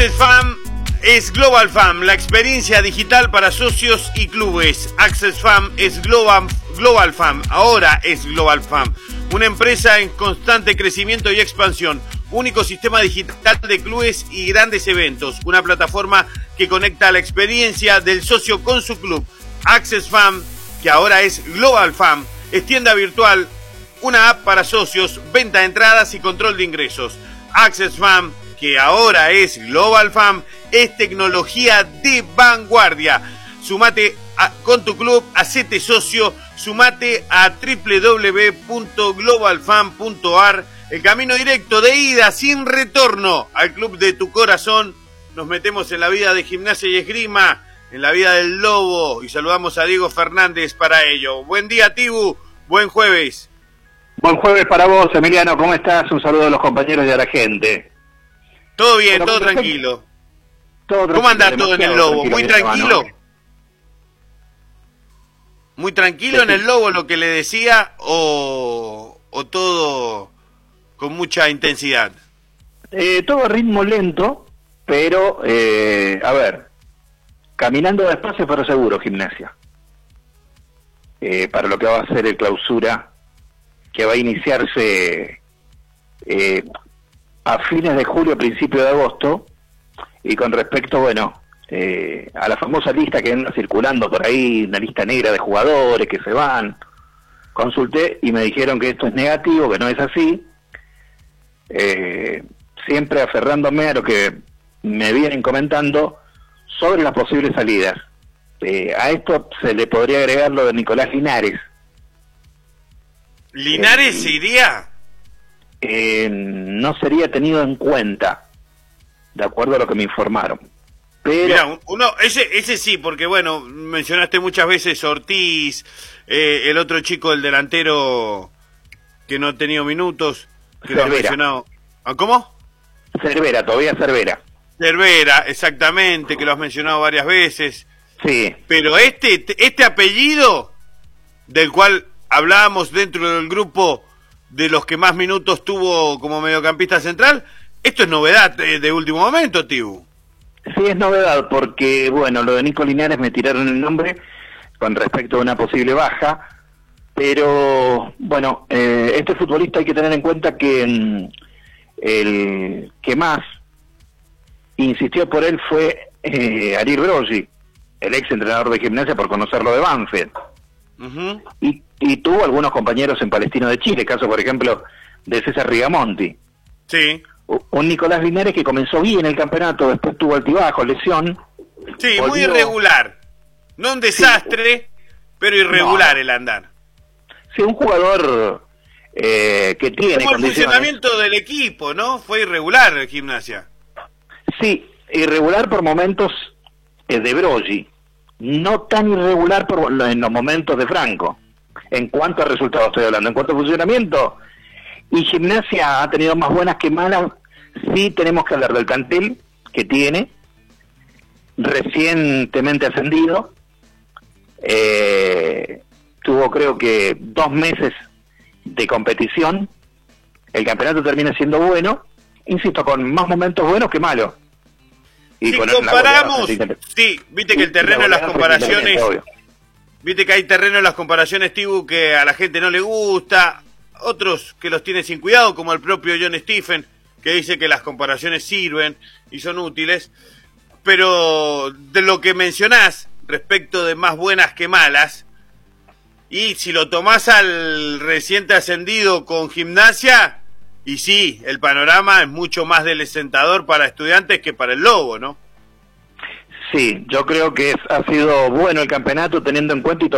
Access Fam es Global Fam, la experiencia digital para socios y clubes. Access Fam es Global Fam, ahora es Global Fam. Una empresa en constante crecimiento y expansión. Único sistema digital de clubes y grandes eventos. Una plataforma que conecta la experiencia del socio con su club. Access Fam, que ahora es Global Fam, es tienda virtual, una app para socios, venta de entradas y control de ingresos. Access Fam, que ahora es Global Fam, es tecnología de vanguardia. Sumate con tu club, hacete socio, sumate a www.globalfam.ar, el camino directo de ida sin retorno al club de tu corazón. Nos metemos en la vida de Gimnasia y Esgrima, en la vida del Lobo, y saludamos a Diego Fernández para ello. Buen día, Tibu, buen jueves. Buen jueves para vos, Emiliano, ¿cómo estás? Un saludo a los compañeros y a la gente. Todo bien, todo tranquilo. ¿Cómo anda todo en el Lobo? ¿Muy tranquilo? ¿Muy tranquilo en el Lobo lo que le decía o todo con mucha intensidad? Todo a ritmo lento, pero, a ver, caminando despacio pero seguro, Gimnasia. Para lo que va a ser el clausura, que va a iniciarse a fines de julio, principio de agosto, y con respecto, bueno, a la famosa lista que anda circulando por ahí, una lista negra de jugadores que se van, consulté y me dijeron que esto es negativo, que no es así, siempre aferrándome a lo que me vienen comentando sobre las posibles salidas. A esto se le podría agregar lo de Nicolás Linares. ¿Linares se iría? No sería tenido en cuenta, de acuerdo a lo que me informaron. Pero mira, ese sí, porque bueno, mencionaste muchas veces Ortiz, el otro chico, el delantero que no ha tenido minutos, que lo has mencionado. ¿Cómo? Cervera, todavía Cervera. Cervera, exactamente, que lo has mencionado varias veces. Sí. Pero este apellido, del cual hablábamos dentro del grupo de los que más minutos tuvo como mediocampista central, esto es novedad de último momento, Tibu. Sí, es novedad, porque, bueno, lo de Nico Linares me tiraron el nombre con respecto a una posible baja, pero, bueno, este futbolista hay que tener en cuenta que el que más insistió por él fue Ariel Broggi, el ex entrenador de Gimnasia, por conocerlo de Banfield. Uh-huh. Y tuvo algunos compañeros en Palestino de Chile, caso, por ejemplo, de César Rigamonti. Sí. Un Nicolás Linares que comenzó bien el campeonato, después tuvo altibajo, lesión. Sí, volvió... muy irregular. No un desastre, sí, pero irregular el andar. Sí, un jugador que tiene como condiciones. El funcionamiento del equipo, ¿no? Fue irregular el Gimnasia. Sí, irregular por momentos de Broggi. No tan irregular en los momentos de Franco. En cuanto a resultados estoy hablando. En cuanto a funcionamiento, y Gimnasia ha tenido más buenas que malas. Sí tenemos que hablar del plantel que tiene, recientemente ascendido. Tuvo creo que 2 meses de competición. El campeonato termina siendo bueno, insisto, con más momentos buenos que malos. Y si comparamos, sí, viste que el terreno de las comparaciones, viste que hay terreno en las comparaciones, Tibu, que a la gente no le gusta, otros que los tiene sin cuidado, como el propio John Stephen, que dice que las comparaciones sirven y son útiles, pero de lo que mencionás respecto de más buenas que malas, y si lo tomás al reciente ascendido con Gimnasia, y sí, el panorama es mucho más desalentador para Estudiantes que para el Lobo, ¿no? Sí, yo creo que ha sido bueno el campeonato teniendo en cuenta y